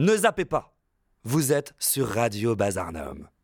Ne zappez pas. Vous êtes sur Radio Bazarnum.